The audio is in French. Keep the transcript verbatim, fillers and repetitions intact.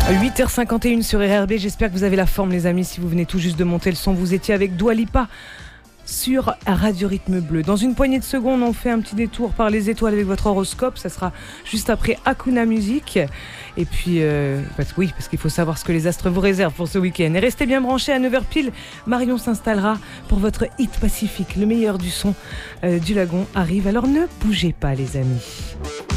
huit heures cinquante et une sur R R B, j'espère que vous avez la forme les amis. Si vous venez tout juste de monter le son, vous étiez avec Dua Lipa sur Radio Rythme Bleu. Dans une poignée de secondes, on fait un petit détour par les étoiles avec votre horoscope. Ça sera juste après Hakuna Music. Et puis, euh, parce, oui, parce qu'il faut savoir ce que les astres vous réservent pour ce week-end. Et restez bien branchés à neuf heures pile. Marion s'installera pour votre hit pacifique. Le meilleur du son euh, du lagon arrive. Alors ne bougez pas les amis.